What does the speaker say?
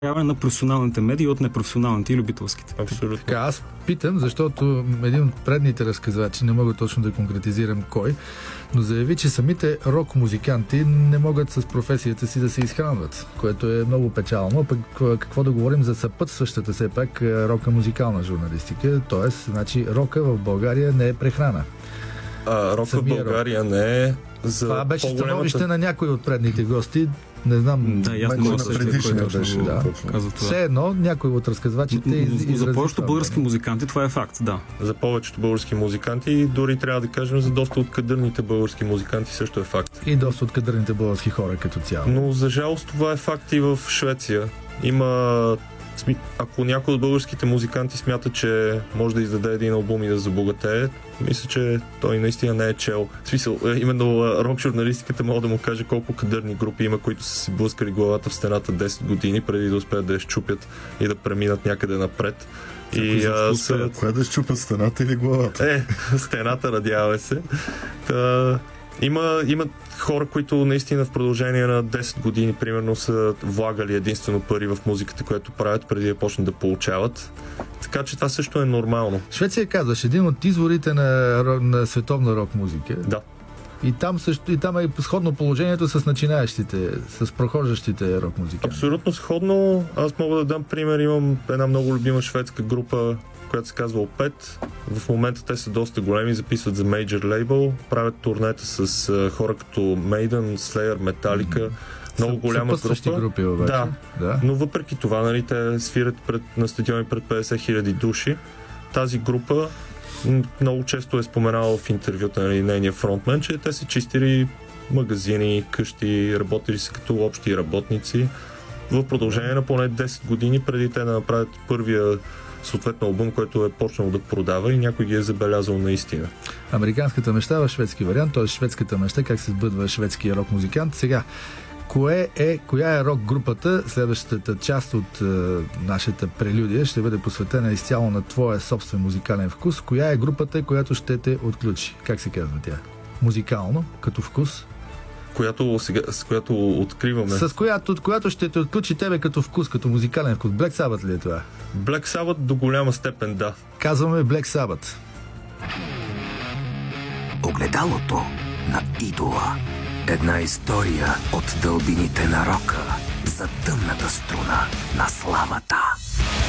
на професионалните медии от непрофесионалните и любителските. Абсолютно. Така, аз питам, защото един от предните разказвачи, не мога точно да конкретизирам кой, но заяви, че самите рок-музиканти не могат с професията си да се изхранват, което е много печално. Пък какво да говорим за съпътстващата все пак рока музикална журналистика, т.е. значи рока в България не е прехрана. Рока в България не е за това беше становище на някой от предните гости. Не знам. Да, ясно мога да предишния беше. Да. Все едно някой от разказвачите за повечето български музиканти това е факт, да. За повечето български музиканти и дори трябва да кажем за доста от кадърните български музиканти също е факт. И доста от кадърните български хора като цяло. Но за жалост това е факт и в Швеция. Ако някой от българските музиканти смята, че може да издаде един албум и да забогатее, мисля, че той наистина не е чел. В смисъл, именно рок-журналистиката мога да му каже колко кадърни групи има, които са си блъскали главата в стената 10 години, преди да успеят да я щупят и да преминат някъде напред. Кое да щупят, стената или главата? Стената, надяваме се. Има хора, които наистина в продължение на 10 години, примерно, са влагали единствено пари в музиката, която правят, преди да почнат да получават. Така че това също е нормално. Швеция, казваш, един от изворите на световна рок-музика. Да. И там е сходно положението с начинаещите, с прохождащите рок-музиканти. Абсолютно сходно. Аз мога да дам пример. Имам една много любима шведска група, която се казва Опет. В момента те са доста големи, записват за мейджор лейбъл, правят турнета с хора като Maiden, Slayer, Metallica. Много голяма група. Групи, обаче. Да, но въпреки това, нали, те свирят на стадиони пред 50 000 души. Тази група много често е споменала в интервюта, нали, нейния фронтмен, че те са чистили магазини, къщи, работили са като общи работници в продължение на поне 10 години, преди те да направят първия съответно албум, който е почнал да продава и някой ги е забелязал наистина. Американската мечта в шведски вариант, т.е. шведската мечта, как се сбъдва шведския рок-музикант. Сега, коя е рок-групата? Следващата част от нашата прелюдия ще бъде посветена изцяло на твоя собствен музикален вкус. Коя е групата, която ще те отключи? Как се казва тя? Музикално, като вкус? С която откриваме. От която ще те отключи тебе като вкус, като музикален вкус. Black Sabbath ли е това? Black Sabbath до голяма степен, да. Казваме Black Sabbath. Огледалото на идола. Една история от дълбините на рока за тъмната струна на славата.